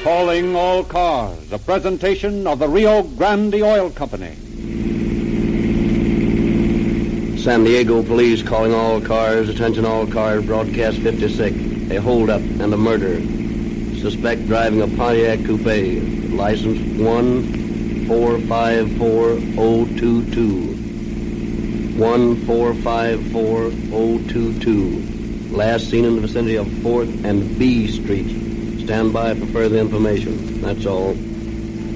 Calling all cars, a presentation of the Rio Grande Oil Company. San Diego police calling all cars, attention all cars, broadcast 56. A holdup and a murder. Suspect driving a Pontiac coupe, license 1454022. 1454022. Last seen in the vicinity of 4th and B Street. Stand by for further information. That's all.